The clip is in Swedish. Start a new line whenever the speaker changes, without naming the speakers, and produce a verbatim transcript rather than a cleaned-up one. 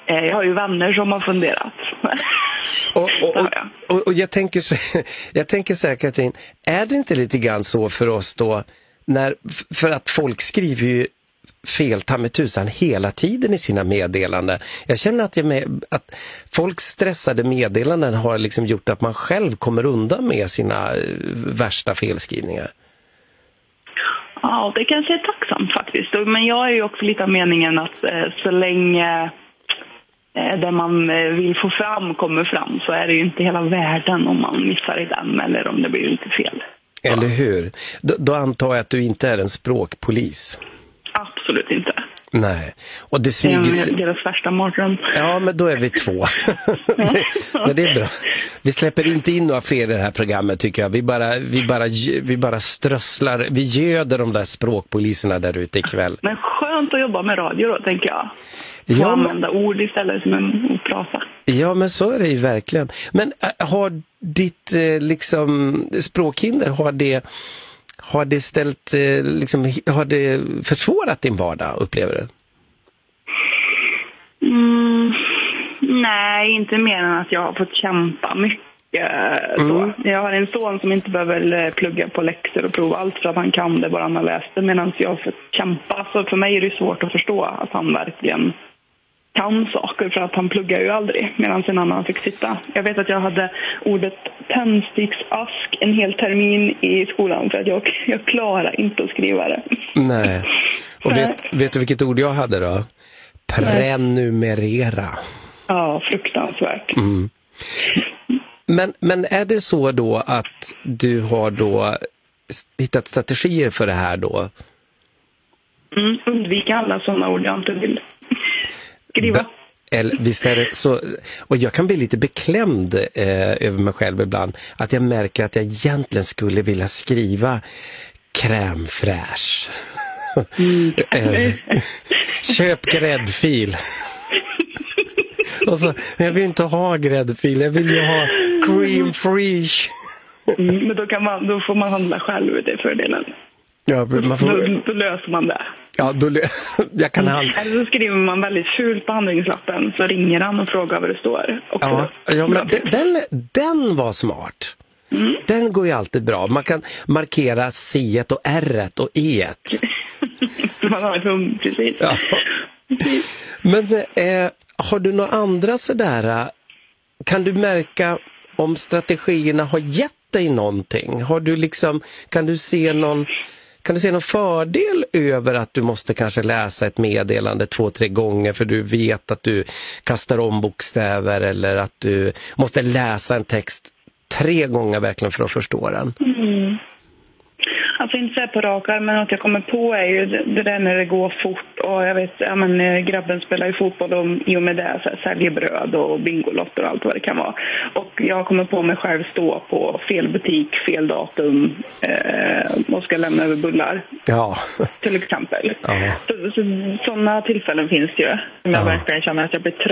Eh, jag har ju vänner som har funderat.
Och, och, och, och, och jag tänker så, jag tänker så här, Katrin, är det inte lite grann så för oss då, när, för att folk skriver ju fel ta med tusan hela tiden i sina meddelanden. Jag känner att, jag med, att folks stressade meddelanden har liksom gjort att man själv kommer undan med sina värsta felskrivningar.
Ja, det kanske är tacksamt faktiskt. Men jag är ju också lite av meningen att eh, så länge eh, det man vill få fram kommer fram, så är det ju inte hela världen om man missar i den eller om det blir lite fel.
Eller hur? Då, då antar jag att du inte är en språkpolis.
Absolut inte.
Nej. Och det smyger...
Det är deras värsta mardröm.
Ja, men då är vi två. det, men det är bra. Vi släpper inte in några fler i det här programmet, tycker jag. Vi bara, vi bara, vi bara strösslar. Vi göder de där språkpoliserna där ute ikväll.
Men skönt att jobba med radio då, tänker jag. Få
ja,
använda ord istället som en prata.
Ja, men så är det ju verkligen. Men äh, har ditt äh, liksom språkhinder, har det... Har det ställt, liksom, har det försvårat din vardag, upplever du?
Mm, nej, inte mer än att jag har fått kämpa mycket. Mm. Så. Jag har en son som inte behöver plugga på läxor och prova allt för att han kan det bara han har läst det, medan jag har fått kämpa. Så för mig är det svårt att förstå att han verkligen kan saker, för att han pluggar ju aldrig medan en annan fick sitta. Jag vet att jag hade ordet tändsticksask en hel termin i skolan för att jag, jag klarar inte att skriva det.
Nej. Och vet, vet du vilket ord jag hade då? Prenumerera.
Ja, fruktansvärt.
Mm. Men, men är det så då att du har då hittat strategier för det här då?
Mm, undvika alla sådana ord jag inte vill skriva.
Eller, visst är det så, och jag kan bli lite beklämd eh, över mig själv ibland, att jag märker att jag egentligen skulle vilja skriva crème fraîche. Mm. Köp gräddfil. Och så, jag vill inte ha gräddfil, jag vill ju ha cream free.
Mm, men då, kan man, då får man handla själv, det är fördelen.
Ja, man får...
då, då löser man det.
Ja, då lö... jag kan handla.
Eller så skriver man väldigt fult på handlingslappen, så ringer han och frågar vad det står.
Ja, ja, men den, den, den var smart. Mm. Den går ju alltid bra. Man kan markera C och R och E.
Man har ett hum, precis.
Ja. Men eh, har du några andra sådär, kan du märka om strategierna har gett dig någonting? Har du liksom, kan du se någon Kan du se någon fördel över att du måste kanske läsa ett meddelande två, tre gånger för du vet att du kastar om bokstäver, eller att du måste läsa en text tre gånger verkligen för att förstå den? Mm.
Alltså inte så här på rakar, men att jag kommer på är ju det, det där när det går fort, och jag vet, ja men grabben spelar ju fotboll och i och med det så här, säljer bröd och bingolotter och allt vad det kan vara. Och jag kommer på mig själv stå på fel butik, fel datum eh, och ska lämna över bullar.
Ja.
Till exempel.
Ja.
Så, så, sådana tillfällen finns det ju. Som jag
ja.
verkligen känner att jag blir